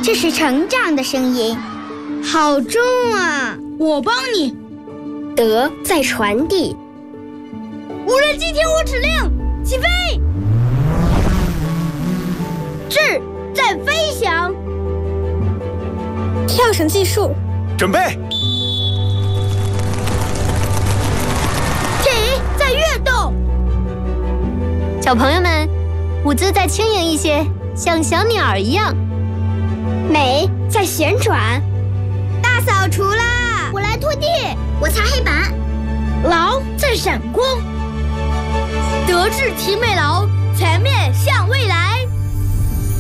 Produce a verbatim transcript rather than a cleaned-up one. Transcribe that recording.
这是成长的声音，好重啊！ 我帮你。 德在传递。 无人机听我指令，起飞！智在飞翔。 跳绳计数。 准备。 体在跃动。 小朋友们，舞姿再轻盈一些，像小鸟一样。 美在旋转。 大扫除啦！ 我来拖地， 我擦黑板。 劳在闪光。德智体美劳，全面向未来。